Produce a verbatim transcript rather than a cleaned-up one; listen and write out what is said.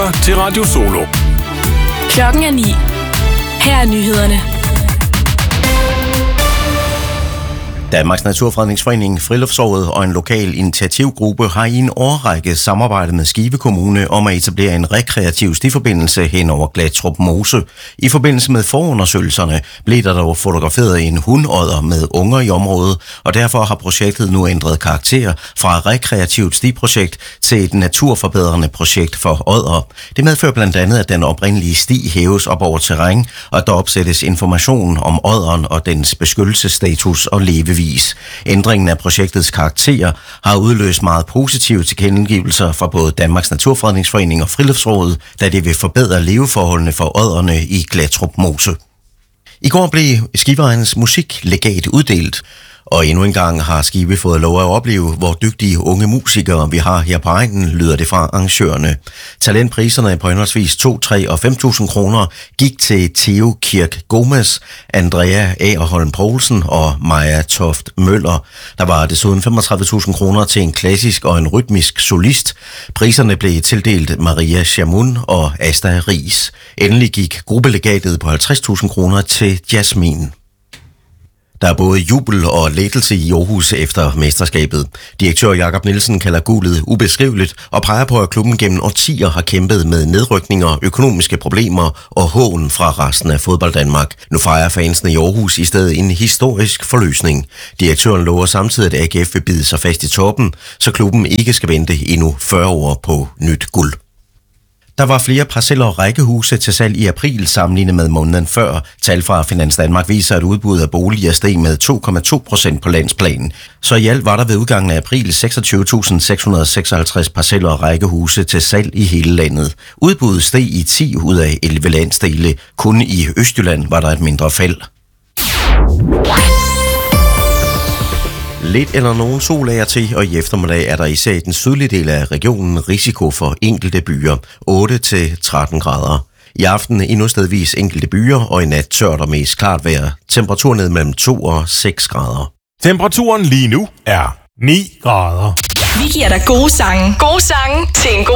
lytter til Radio Solo. Klokken er ni. Her er nyhederne. Danmarks Naturfredningsforening, Friluftsrådet og en lokal initiativgruppe har i en årrække samarbejdet med Skive Kommune om at etablere en rekreativ stiforbindelse hen over Glatrup Mose. I forbindelse med forundersøgelserne blev der dog fotograferet en hundodder med unger i området, og derfor har projektet nu ændret karakter fra rekreativt stiprojekt til et naturforbedrende projekt for odder. Det medfører blandt andet, at den oprindelige sti hæves op over terræn, og at der opsættes information om odderen og dens beskyttelsesstatus og levevis. Ændringen af projektets karakter har udløst meget positive tilkendegivelser fra både Danmarks Naturfredningsforening og Friluftsrådet, da det vil forbedre leveforholdene for odderne i Glatrup Mose. I går blev Skiveejernes musiklegat uddelt, og endnu en gang har Skive fået lov at opleve, hvor dygtige unge musikere vi har her på egnen, lyder det fra arrangørerne. Talentpriserne på henholdsvis to, tre og fem tusind kroner gik til Theo Kirk Gomes, Andrea Agerholm Poulsen og Maja Toft Møller. Der var desuden femogtredive tusind kroner til en klassisk og en rytmisk solist. Priserne blev tildelt Maria Chamun og Asta Ries. Endelig gik gruppelegatet på halvtreds tusind kroner til Jasmin. Der er både jubel og lettelse i Aarhus efter mesterskabet. Direktør Jakob Nielsen kalder guldet ubeskriveligt og peger på, at klubben gennem årtier har kæmpet med nedrykninger, økonomiske problemer og hån fra resten af fodbold Danmark. Nu fejrer fansene i Aarhus i stedet en historisk forløsning. Direktøren lover samtidig, at A G F vil bide sig fast i toppen, så klubben ikke skal vente endnu fyrre år på nyt guld. Der var flere parceller og rækkehuse til salg i april sammenlignet med måneden før. Tal fra Finans Danmark viser, at udbuddet af boliger steg med to komma to procent på landsplan. Så i alt var der ved udgangen af april seksogtyve tusind seks hundrede og seksoghalvtreds parceller og rækkehuse til salg i hele landet. Udbuddet steg i ti ud af elleve landsdele. Kun i Østjylland var der et mindre fald. Lidt eller nogen sol er til, og i eftermiddag er der især i den sydlige del af regionen risiko for enkelte byer, otte til tretten grader. I aften endnu stedvis enkelte byer, og i nat tørt og mest klart vejr. Temperatur ned mellem to og seks grader. Temperaturen lige nu er ni grader. Vi giver dig gode sange. Gode sange til en god